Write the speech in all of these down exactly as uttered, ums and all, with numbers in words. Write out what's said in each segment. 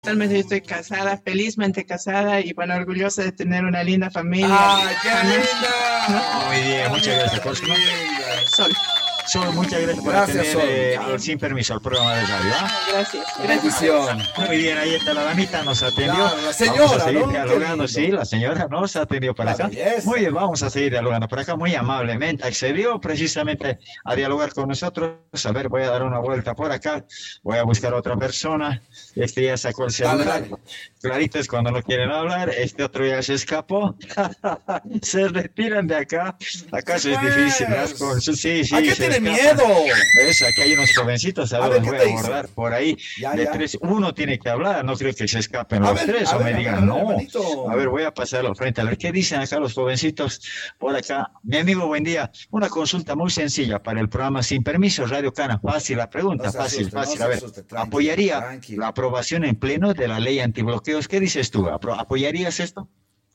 Actualmente yo estoy casada, felizmente casada y bueno, orgullosa de tener una linda familia. ¡Ay, qué linda! ¿No? Muy bien, muchas gracias. Por Sol. Sol, muchas gracias por Gracias, atender Sol. eh, al Sin Permiso al programa de radio. ¿ah? Gracias. Bendición. Muy bien, ahí está la damita, nos atendió. Claro, la señora, vamos a seguir ¿no? Qué dialogando, lindo. sí, la señora nos atendió para La acá. belleza. Muy bien, vamos a seguir dialogando por acá, muy amablemente. Accedió precisamente a dialogar con nosotros. A ver, voy a dar una vuelta por acá, voy a buscar a otra persona. Este ya sacó el celular. Dale, dale. Clarito es cuando no quieren hablar, este otro ya se escapó. Se retiran de acá. ¿Acaso es Pues. difícil? ¿no? Sí, sí, ¿A qué se tiene escapan. miedo? ¿Ves? Aquí hay unos jovencitos, a A ver, ver, los ¿qué voy te a abordar dice? por ahí. Ya, de ya. tres, uno tiene que hablar, no creo que se escapen A los ver, tres a o ver, me a digan, ver, no. hermanito. A ver, voy a pasarlo frente a ver qué dicen acá los jovencitos por acá. Mi amigo, buen día. Una consulta muy sencilla para el programa Sin Permiso, Radio Cana. Fácil la pregunta, No se fácil, asuste, no fácil. se A ver, asuste, tranqui, ¿apoyaría tranqui. la aprobación en pleno de la ley antibloqueos? ¿Qué dices tú? ¿Apro- ¿Apoyarías esto?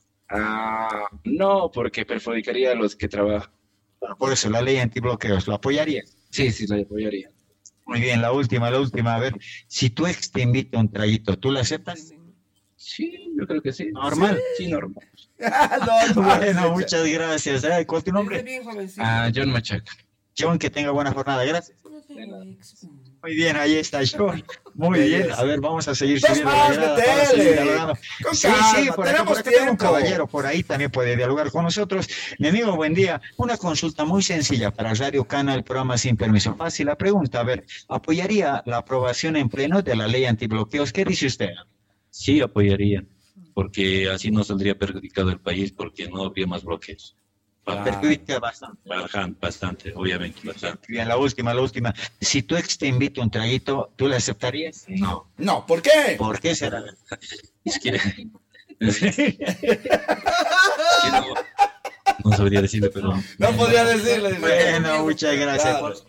Ah, no, porque perjudicaría a los que trabajan. Por eso, la ley antibloqueos, ¿lo apoyarías? Sí, sí, la apoyaría. Muy bien, la última, la última. A ver, si tu ex te invita a un traguito, ¿tú lo aceptas? Sí, yo creo que sí. Normal. Sí, normal. No, no, Bueno, no. muchas gracias. ¿eh? ¿Cuál es tu nombre? Ah, John Machaca. John, que tenga buena jornada. Gracias. Muy bien, ahí está John. Muy bien. A ver, vamos a seguir Dos subiendo más, la grada metele. para seguir dialogando. Con Sí, calma, sí, por acá, tenemos por acá tengo un tiempo. caballero por ahí también puede dialogar con nosotros. Mi amigo, buen día. Una consulta muy sencilla para Radio Cana, el programa Sin Permiso. Fácil la pregunta. A ver, ¿apoyaría la aprobación en pleno de la ley antibloqueos? ¿Qué dice usted? Sí, apoyaría, porque así no saldría perjudicado el país, porque no habría más bloqueos. Ah. Perjudica bastante. Bastante, bastante, obviamente, bastante. Bien, la última, la última. Si tu ex te invita a un traguito, ¿tú le aceptarías? No, No, ¿por qué? ¿Por qué será? es que, es que no, no sabría decirle, pero No podría decirle. dice. Bueno, muchas gracias. Claro.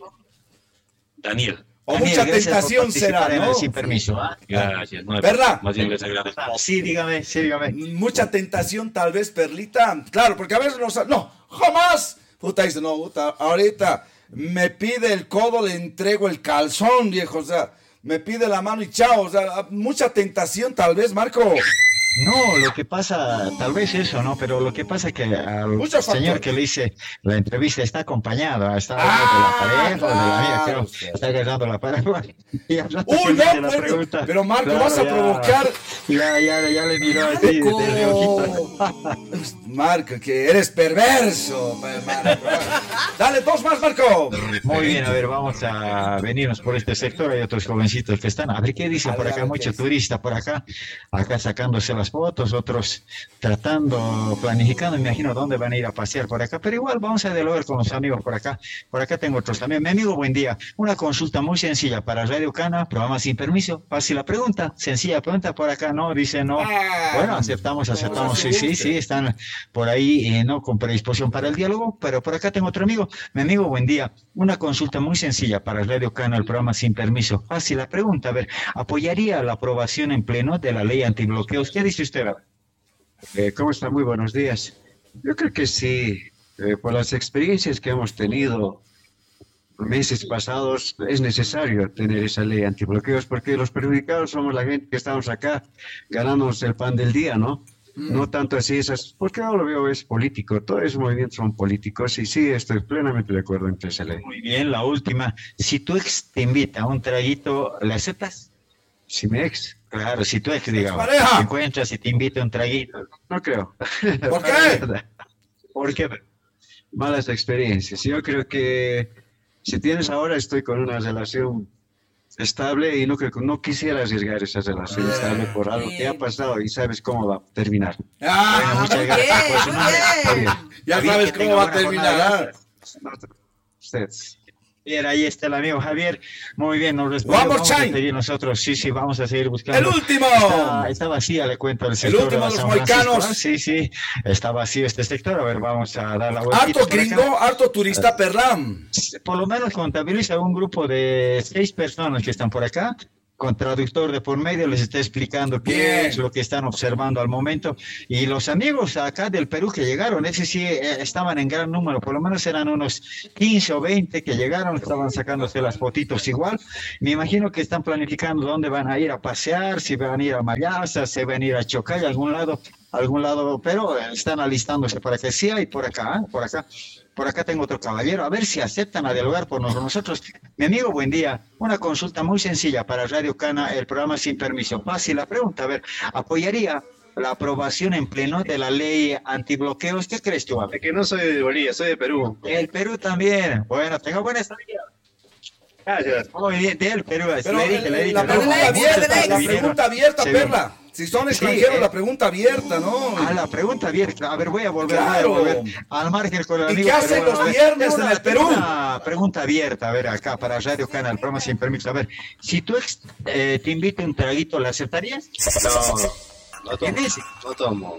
Daniel, O Daniel, mucha gracias por tentación participar será, en el ¿no? Sin Permiso. ¿ah? gracias. No, ¿Verdad? Más bien les agradezco. Ah, sí, dígame, sí, dígame. Mucha tentación, tal vez, Perlita. Claro, porque a veces no sa- No, jamás. Puta, dice, no, puta, ahorita me pide el codo, le entrego el calzón, viejo. O sea, me pide la mano y chao. O sea, mucha tentación, tal vez, Marco. No, lo que pasa, tal vez eso, ¿no? Pero lo que pasa es que al Muchos señor factores. que le hice la entrevista está acompañado, está Ah, hablando de la pareja, o de la amiga, claro, creo, sí. está agarrando la pareja. Y al rato Uy, que le hice no, la pero- pregunta, pero Marco, claro, vas a ya- provocar. Ya, ya, ya le miró así, de, de reojito. Marco, que eres perverso. pues, Marco. Dale, dos más, Marco. Muy bien, a ver, vamos a venirnos por este sector. Hay otros jovencitos que están. A ver qué dicen A por ver, acá, a ver, mucho ¿qué dicen? turista por acá, acá sacándose las fotos, otros tratando, planificando, me imagino dónde van a ir a pasear por acá. Pero igual vamos a dialogar con los amigos por acá. Por acá tengo otros también. Mi amigo, buen día. Una consulta muy sencilla para Radio Cana, programa Sin Permiso. Fácil la pregunta, sencilla pregunta por acá, no, dice no. Ah, Bueno, aceptamos, aceptamos, sí, sí, asuste. sí, están por ahí, eh, no con predisposición para el diálogo, pero por acá tengo otro amigo. Mi amigo, buen día. Una consulta muy sencilla para Radio Cana, el programa Sin Permiso. Fácil la pregunta, a ver, ¿apoyaría la aprobación en pleno de la ley antibloqueos? ¿Qué dice usted? Eh, ¿Cómo está? Muy buenos días. Yo creo que sí, eh, por las experiencias que hemos tenido meses pasados, es necesario tener esa ley antibloqueos porque los perjudicados somos la gente que estamos acá ganándonos el pan del día, ¿no? No tanto así esas, porque ahora lo veo es político, todos esos movimientos son políticos y sí, estoy plenamente de acuerdo en esa ley. Muy bien, la última. Si tu ex te invita a un traguito, ¿le aceptas? Si mi ex, Claro, si tu ex, digamos, Expareja. te encuentras y te invita a un traguito. no creo. ¿Por qué? ¿Por qué? Malas experiencias. Yo creo que si tienes ahora, estoy con una relación estable y no creo que no quisiera arriesgar esa relación estable por algo que ha pasado y sabes cómo va a terminar. Ah, Bueno, muchas muy gracias bien, por su muy nombre. bien. Muy bien. ya Javier, sabes que cómo tenga va a buena jornada. terminar. No, ustedes. Bien, ahí está el amigo Javier. Muy bien, nos responde. One more Vamos a time. seguir nosotros. Sí, sí, vamos a seguir buscando. El último. Está, está vacía, le cuento, el sector último de de la los San Francisco. mohicanos. Sí, sí, está vacío este sector. A ver, vamos a dar la vuelta. Harto gringo, harto turista, Perlam. Por lo menos contabiliza un grupo de seis personas que están por acá. con traductor de por medio, les está explicando qué Bien. es lo que están observando al momento. Y los amigos acá del Perú que llegaron, ese sí eh, estaban en gran número, por lo menos eran unos quince o veinte que llegaron, estaban sacándose las fotitos igual. Me imagino que están planificando dónde van a ir a pasear, si van a ir a Mayasa, si van a ir a Chocay, a algún lado, algún lado, pero eh, están alistándose para que sí hay por acá, ¿eh? por acá. Por acá tengo otro caballero, a ver si aceptan a dialogar por nosotros. Mi amigo, buen día. Una consulta muy sencilla para Radio Cana, el programa Sin Permiso. Fácil la pregunta, a ver, ¿apoyaría la aprobación en pleno de la ley antibloqueos? ¿Qué crees tú, amigo? Es que no soy de Bolivia, soy de Perú. El Perú también. Bueno, tenga buena estadía. Gracias. Muy bien, del Perú. Pero le dije, le eh, dije, la ¿no? pregunta Muchos abierta, se la vinieron, pregunta abierta, se Perla. Si son extranjeros, eh. la pregunta abierta, ¿no? A la pregunta abierta. A ver, voy a volver, Claro. voy a volver al margen con el ¿Y amigo qué hacen peruano. los A ver, viernes tengo en el tengo Perú? Una pregunta abierta, a ver, acá para Radio Canal, el programa Sin Permiso. A ver, si tú ex- eh, te invito un traguito, ¿la aceptarías? No, no tomo. ¿Quién es? No tomo.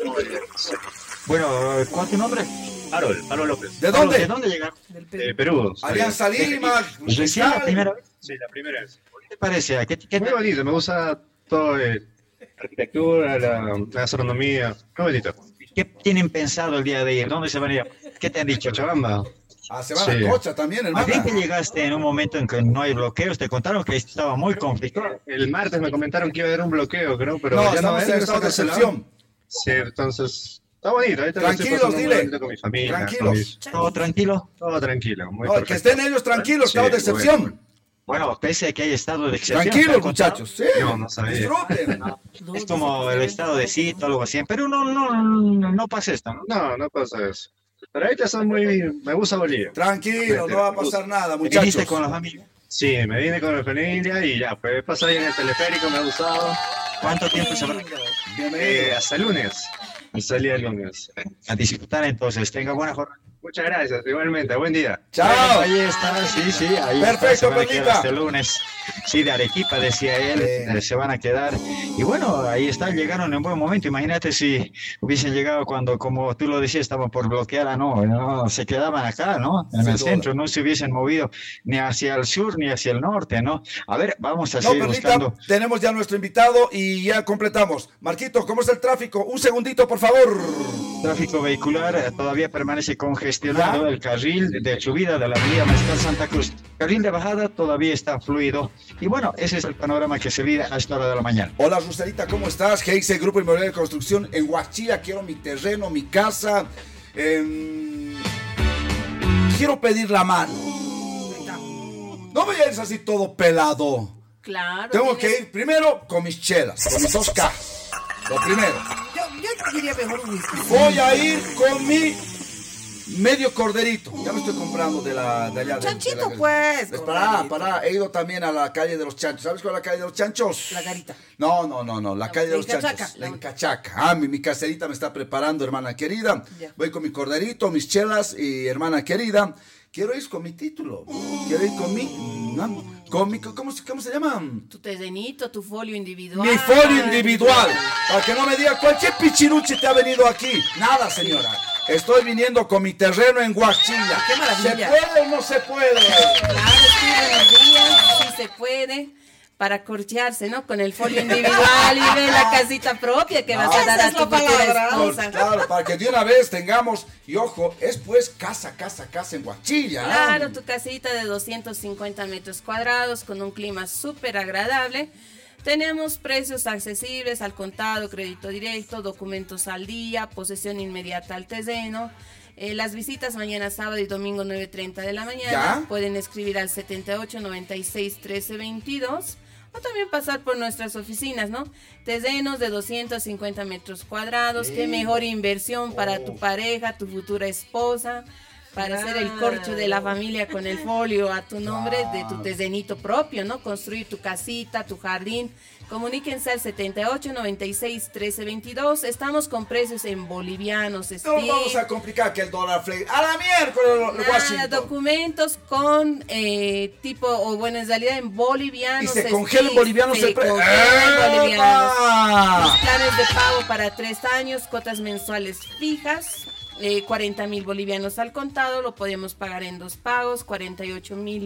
Bueno, ¿cuál es tu nombre? Harold, Harold López. ¿De ¿De dónde? dónde llegaron? De Perú. soy- Alianza Lima. Recién la primera vez. Sí, la primera vez. ¿Qué te parece? ¿Qué, qué Muy bonito, me gusta todo, eh, la arquitectura, la, la gastronomía. Muy bonito. qué tienen pensado el día de ir? ¿Dónde se van a ir? ¿Qué te han dicho? Cochabamba. Ah, se van Sí. a Cocha también, ¿A hermano. ti que llegaste en un momento en que no hay bloqueos? Te contaron que estaba muy complicado. El martes me comentaron que iba a haber un bloqueo, creo, pero No, ya no estamos hay, en está estado de cancelado. excepción. Sí, entonces, está bonito. Ahorita lo estoy Tranquilos, pasando muy dile. bonito con mi familia. Tranquilos. con mis- ¿Todo tranquilo? Todo tranquilo. Muy No, que perfecto. estén ellos tranquilos, Sí, estado de excepción. bueno. Bueno, pese a que hay estado de excepción. ¿te Tranquilos, han contado? muchachos. Sí. No, no sabía. Disfruten. Es como el estado de sitio, algo así. Pero no, no, no, no pasa esto, ¿no? No, no pasa eso. Pero ahorita son muy... Me gusta Bolivia. Tranquilo, no va a pasar nada, ¿Viniste muchachos. con la familia? Sí, me vine con mi familia y ya, pues pasé ahí en el teleférico, me ha gustado. ¿Cuánto tiempo se van a quedar? Bienvenido. Eh, hasta el lunes. Hasta el día del lunes. A disfrutar entonces. Tenga buena jornada. Muchas gracias, igualmente. Buen día. Chao. Bueno, ahí está, sí, sí, ahí Perfecto, está, se van a quedar Perlita. hasta el lunes. Sí, de Arequipa, decía él, Bien. eh, se van a quedar. Y bueno, ahí está, llegaron en buen momento. Imagínate si hubiesen llegado cuando, como tú lo decías, estaban por bloquear, ah, no, no, se quedaban acá, ¿no? En Sin el duda. centro, no se hubiesen movido ni hacia el sur ni hacia el norte, ¿no? A ver, vamos a No, seguir Perlita, buscando. tenemos ya nuestro invitado y ya completamos. Marquito, ¿cómo está el tráfico? Un segundito, por favor. Tráfico vehicular eh, todavía permanece congestionado. Ya. El carril de subida de la avenida Mariscal Santa Cruz. Carril de bajada todavía está fluido. Y bueno, ese es el panorama que se vive a esta hora de la mañana. Hola, Roserita, ¿cómo estás? G I C Grupo Inmobiliario de Construcción en Huachilla. Quiero mi terreno, mi casa. Em, quiero pedir la mano. No me vayas así todo pelado. Claro. Tengo que tienes- ir primero con mis chelas, con mis dos cajas. Lo primero. Yo, yo diría mejor un whisky. Voy a ir con mi medio corderito. Ya me estoy comprando de la de allá. de- Chanchito, de la- pues, Pará, corderito. pará. He ido también a la calle de los chanchos. ¿Sabes cuál es la calle de los chanchos? La garita. No, no, no, no. La La- calle de la los Encachaca. chanchos. La encachaca. Ah, mi, mi caserita me está preparando, hermana querida. Ya. Voy con mi corderito, mis chelas y hermana querida. Quiero ir con mi título. Quiero ir con mi... no, con mi ¿cómo, se- ¿Cómo se llama? Tu terrenito, tu folio individual. Mi folio individual. Para que no me diga cualquier pichiruchi te ha venido aquí. Nada, señora. Estoy viniendo con mi terreno en Huachilla. ¡Qué maravilla! ¿Se puede o no se puede? Claro, sí, buenos días. Sí se puede. Para corchearse, ¿no? Con el folio individual y ver la casita propia que vas a No, dar esa a es tu la futura palabra. esposa. Claro, para que de una vez tengamos, y ojo, es pues casa, casa, casa en Huachilla. Claro, tu casita de doscientos cincuenta metros cuadrados con un clima súper agradable. Tenemos precios accesibles al contado, crédito directo, documentos al día, posesión inmediata al terreno. Eh, las visitas mañana sábado y domingo nueve treinta de la mañana. ¿Ya? Pueden escribir al setenta y ocho noventa y seis trece veintidós o también pasar por nuestras oficinas, ¿no? Terrenos de doscientos cincuenta metros cuadrados. Qué mejor inversión para tu pareja, tu futura esposa. Para hacer el corcho de la familia con el folio a tu nombre de tu terrenito propio, ¿no? Construir tu casita, tu jardín. Comuníquense al setenta y ocho noventa y seis trece veintidós. Estamos con precios en bolivianos, No Steve. vamos a complicar que el dólar flex. A la miércoles, Nada, Washington. documentos con eh, tipo, o bueno, en realidad en bolivianos. Y se Steve. congela en bolivianos Se el pre- congela en bolivianos. ¡Epa! Los planes de pago para tres años, cuotas mensuales fijas, eh, cuarenta mil bolivianos al contado, lo podemos pagar en dos pagos, cuarenta y ocho mil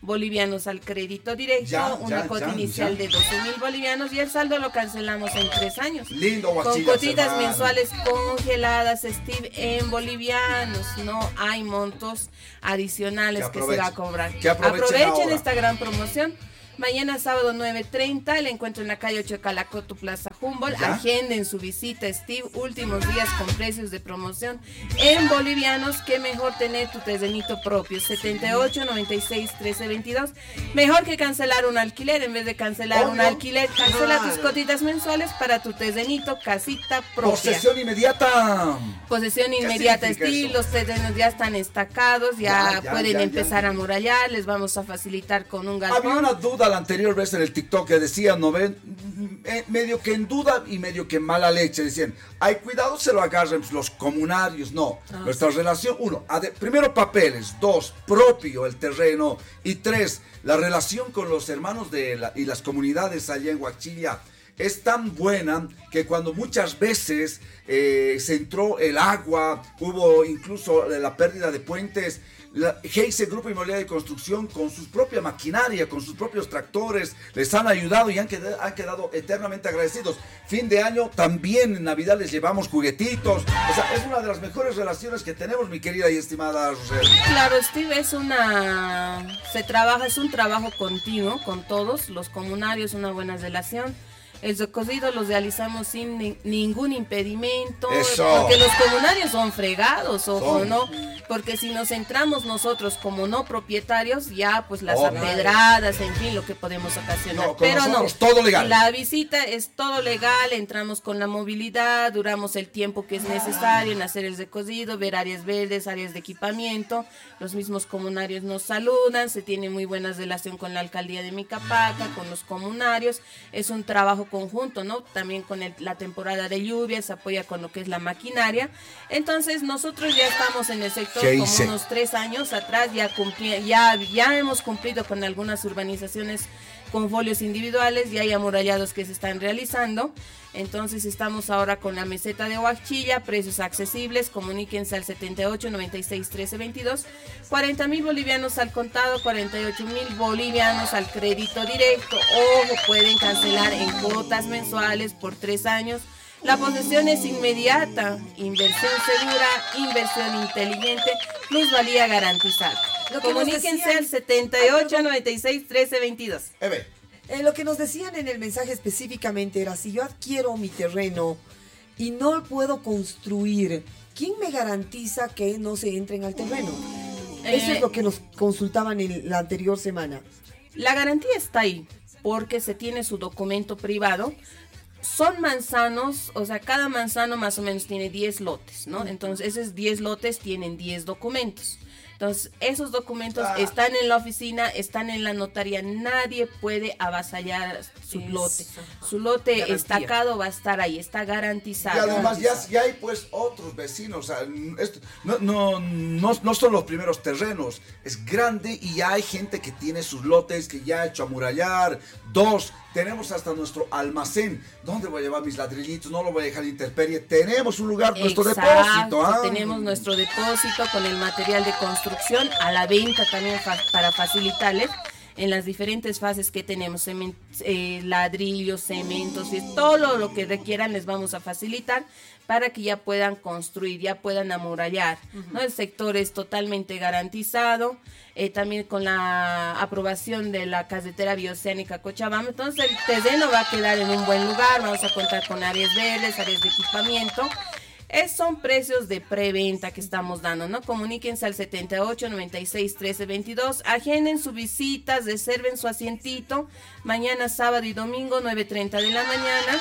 bolivianos al crédito directo, Ya, una ya, cuota ya, inicial ya. de doce mil bolivianos y el saldo lo cancelamos en tres años. Lindo, Con Huachillas, cuotitas hermano. mensuales congeladas, Steve, en bolivianos. No hay montos adicionales Que que se va a aprovechen. cobrar. Que aprovechen ahora. esta gran promoción. Mañana sábado nueve treinta, el encuentro en la calle ocho de Calacoto, Plaza Humboldt. ¿Ya? Agenden su visita, Steve. Últimos días con precios de promoción en bolivianos. Qué mejor tener tu terrenito propio. setenta y ocho, noventa y seis, trece, veintidós. Mejor que cancelar un alquiler. En vez de cancelar un Obvio. alquiler, cancela Claro. tus cotitas mensuales para tu terrenito, casita propia. Posesión inmediata. Posesión ¿Qué inmediata, significa Steve. eso? Los terrenos ya están estacados, ya, Ya, ya, pueden ya, empezar ya. a amurallar. Les vamos a facilitar con un Había galpón. una duda la anterior vez en el TikTok que decían, ¿no ven? Eh, medio que en duda y medio que en mala leche. Decían, hay cuidado, se lo agarren los comunarios. No, nuestra relación, uno, ade- primero papeles, dos, propio el terreno y tres, la relación con los hermanos de la- y las comunidades allá en Huachilla es tan buena que cuando muchas veces eh, se entró el agua, hubo incluso la pérdida de puentes, la Heise Grupo Inmobiliario de Construcción con su propia maquinaria, con sus propios tractores, les han ayudado y han quedado, han quedado eternamente agradecidos. Fin de año también en Navidad les llevamos juguetitos. O sea, es una de las mejores relaciones que tenemos, mi querida y estimada Rosel. Claro, Steve, es una... Se trabaja, es un trabajo continuo con todos, los comunarios, una buena relación. El recorrido los realizamos sin ni- ningún impedimento, Eso. porque los comunarios son fregados, ojo, Son. ¿no? Porque si nos centramos nosotros como no propietarios, ya pues las Obvio. apedradas, en fin, lo que podemos ocasionar. No, con Pero no, nosotros todo legal. la visita es todo legal, entramos con la movilidad, duramos el tiempo que es necesario en hacer el recorrido, ver áreas verdes, áreas de equipamiento, los mismos comunarios nos saludan, se tiene muy buena relación con la alcaldía de Micapaca, con los comunarios, es un trabajo conjunto, ¿no? También con el- la temporada de lluvias, se apoya con lo que es la maquinaria. Entonces, nosotros ya estamos en el sector ¿Qué como hice? unos tres años atrás, ya, cumpli- ya, ya hemos cumplido con algunas urbanizaciones con folios individuales, ya hay amurallados que se están realizando. Entonces estamos ahora con la meseta de Huachilla, precios accesibles, comuníquense al setenta y ocho, noventa y seis, trece, veintidós, cuarenta mil bolivianos al contado, cuarenta y ocho mil bolivianos al crédito directo. Ojo, pueden cancelar en cuotas mensuales por tres años. La posesión es inmediata, inversión segura, inversión inteligente, plusvalía garantizada. Lo que nos Comuníquense decían- al setenta y ocho, noventa y seis, trece, veintidós. Eve, Eh, lo que nos decían en el mensaje específicamente era, si yo adquiero mi terreno y no puedo construir, ¿quién me garantiza que no se entren al terreno? Eso Eh, es lo que nos consultaban en la anterior semana. La garantía está ahí, porque se tiene su documento privado. Son manzanos, o sea, cada manzano más o menos tiene diez lotes, ¿no? Entonces, esos diez lotes tienen diez documentos. Entonces, esos documentos Ah. están en la oficina, están en la notaría. Nadie puede avasallar su Eso. lote. Su lote Garantía. estacado va a estar ahí, está y garantizado. además ya, ya hay pues otros vecinos, o sea, esto- no, no, no, no son los primeros terrenos, es grande y ya hay gente que tiene sus lotes, que ya ha hecho amurallar. Dos, tenemos hasta nuestro almacén. ¿Dónde voy a llevar mis ladrillitos? No lo voy a dejar intemperie. Tenemos un lugar, nuestro Exacto, depósito. ¿ah? tenemos nuestro depósito con el material de construcción a la venta también fa- para facilitarles en las diferentes fases que tenemos, cemen- eh, ladrillos, cementos, y todo lo, lo que requieran les vamos a facilitar para que ya puedan construir, ya puedan amurallar, ¿no? El sector es totalmente garantizado, eh, también con la aprobación de la carretera bioceánica Cochabamba, entonces el terreno va a quedar en un buen lugar, vamos a contar con áreas verdes, áreas de equipamiento. Es, son precios de preventa que estamos dando, ¿no? Comuníquense al setenta y ocho, noventa y seis, trece, veintidós. Agenden su visita, reserven su asientito. Mañana, sábado y domingo, nueve treinta de la mañana.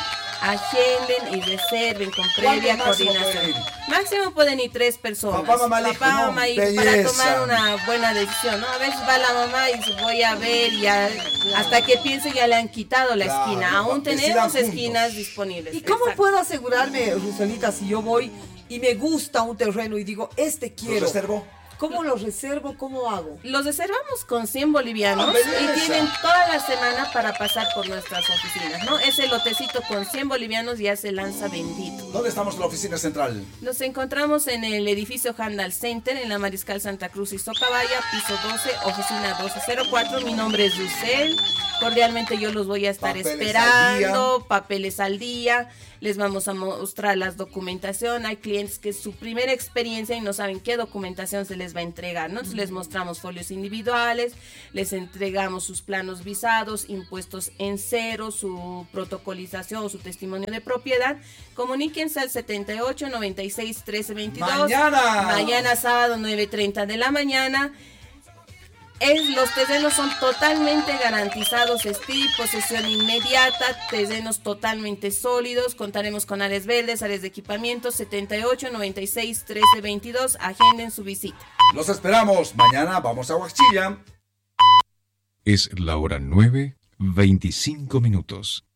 Agenden y reserven con previa ¿Cuánto máximo coordinación. pueden ir? Máximo pueden ir tres personas. Papá, mamá, hijo, Papá, ¿no? mamá, hijo, para Belleza. tomar una buena decisión, ¿no? A veces va la mamá y dice, voy a ver, y ya, hasta que piense ya le han quitado la Claro, esquina. Aún decidan tenemos juntos. esquinas disponibles. ¿Y cómo Exacto. puedo asegurarme, Roselita, si yo voy y me gusta un terreno y digo, este ¿Lo quiero? reservó? ¿Cómo los reservo? ¿Cómo hago? Los reservamos con cien bolivianos Ah, belleza. y tienen toda la semana para pasar por nuestras oficinas, ¿no? Ese lotecito con cien bolivianos ya se lanza bendito. ¿Dónde estamos en la oficina central? Nos encontramos en el edificio Handal Center, en la Mariscal Santa Cruz y Socabaya, piso doce, oficina doce cero cuatro. Mi nombre es Yusel. Cordialmente yo los voy a estar Papeles esperando, al día. papeles al día. Les vamos a mostrar las documentación. Hay clientes que es su primera experiencia y no saben qué documentación se les va a entregar, ¿no? Entonces les mostramos folios individuales, les entregamos sus planos visados, impuestos en cero, su protocolización, su testimonio de propiedad. Comuníquense al setenta y ocho, noventa y seis, trece, veintidós. Mañana. Mañana sábado nueve treinta de la mañana. Es, los terrenos son totalmente garantizados, estilo, posesión inmediata, terrenos totalmente sólidos. Contaremos con áreas verdes, áreas de equipamiento. Setenta y ocho, noventa y seis, trece, veintidós. Agenden su visita. Los esperamos. Mañana vamos a Huachilla. Es la hora nueve, veinticinco minutos.